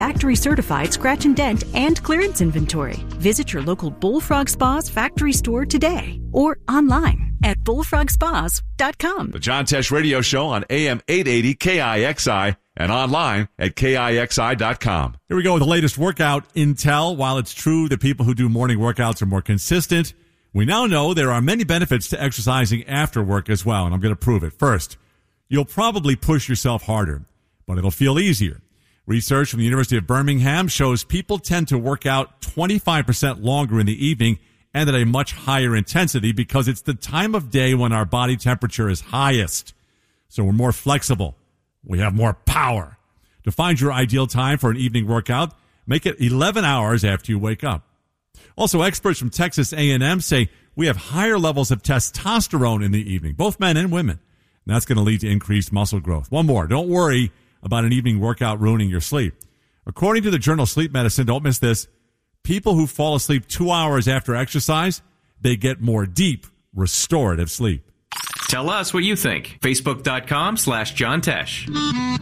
Factory certified scratch and dent and clearance inventory. Visit your local Bullfrog Spas factory store today or online at bullfrogspas.com. The John Tesh Radio Show on AM 880 KIXI and online at KIXI.com. Here we go with the latest workout intel. While it's true that people who do morning workouts are more consistent, we now know there are many benefits to exercising after work as well, and I'm going to prove it. First, you'll probably push yourself harder, but it'll feel easier. Research from the University of Birmingham shows people tend to work out 25% longer in the evening and at a much higher intensity because it's the time of day when our body temperature is highest. So we're more flexible. We have more power. To find your ideal time for an evening workout, make it 11 hours after you wake up. Also, experts from Texas A&M say we have higher levels of testosterone in the evening, both men and women. And that's going to lead to increased muscle growth. One more. Don't worry about an evening workout ruining your sleep. According to the journal Sleep Medicine, don't miss this, people who fall asleep 2 hours after exercise, they get more deep, restorative sleep. Tell us what you think. Facebook.com/John Tesh.